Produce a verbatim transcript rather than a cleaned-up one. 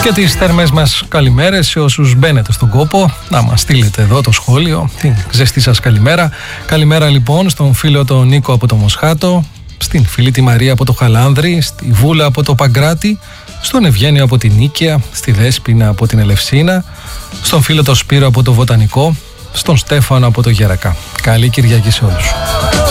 Και τις θερμές μας καλημέρες σε όσους μπαίνετε στον κόπο να μας στείλετε εδώ το σχόλιο, την ζεστή σας καλημέρα. Καλημέρα λοιπόν στον φίλο τον Νίκο από το Μοσχάτο, στην φίλη τη Μαρία από το Χαλάνδρη, στη Βούλα από το Παγκράτη, στον Ευγένιο από την Νίκαια, στη Δέσποινα από την Ελευσίνα, στον φίλο τον Σπύρο από το Βοτανικό, στον Στέφανο από το Γερακά. Καλή Κυριακή σε όλους.